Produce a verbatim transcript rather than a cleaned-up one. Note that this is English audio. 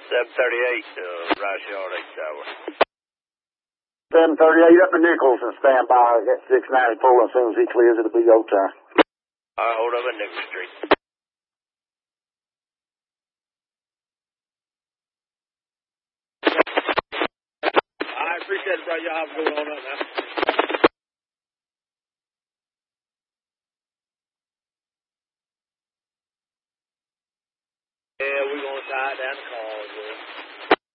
seven thirty-eight, uh, Rice Yard, eight Tower. seven thirty-eight up in Nichols and stand by at six ninety-four. As soon as he clears, it'll be go time. All right, hold up at Nichols Street. I appreciate it, bro. Y'all have a good one on up now. Yeah, we're going to tie it down the cars, yeah.